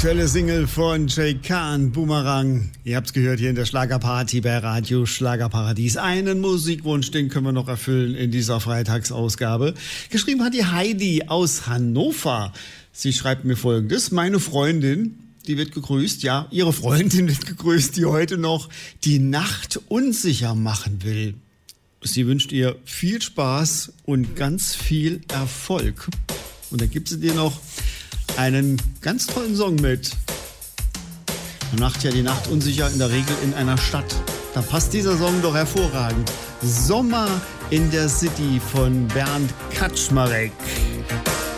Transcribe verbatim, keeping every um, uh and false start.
aktuelle Single von Jay Khan, Boomerang. Ihr habt's gehört hier in der Schlagerparty bei Radio Schlagerparadies. Einen Musikwunsch, den können wir noch erfüllen in dieser Freitagsausgabe. Geschrieben hat die Heidi aus Hannover. Sie schreibt mir Folgendes: Meine Freundin, die wird gegrüßt, ja, ihre Freundin wird gegrüßt, die heute noch die Nacht unsicher machen will. Sie wünscht ihr viel Spaß und ganz viel Erfolg. Und da gibt sie dir noch einen ganz tollen Song mit. Man macht ja die Nacht unsicher in der Regel in einer Stadt. Da passt dieser Song doch hervorragend. Sommer in der City von Bernd Kaczmarek.